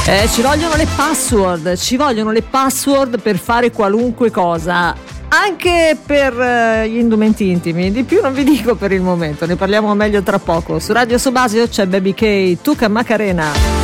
Ci vogliono le password per fare qualunque cosa, anche per gli indumenti intimi. Di più non vi dico per il momento, ne parliamo meglio tra poco. Su Radio Subasio c'è Baby K, Tuca Macarena.